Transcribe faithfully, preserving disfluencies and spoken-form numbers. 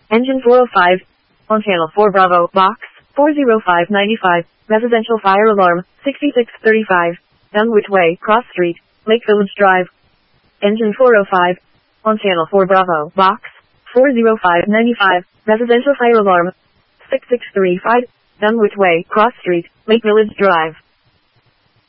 Engine four oh five. On channel four Bravo, box four oh five ninety-five, residential fire alarm, sixty-six thirty-five, Dunwich Way, Cross Street, Lake Village Drive. Engine four oh five. On channel four Bravo, box four oh five ninety-five, residential fire alarm, six six three five, Dunwich Way, Cross Street, Lake Village Drive.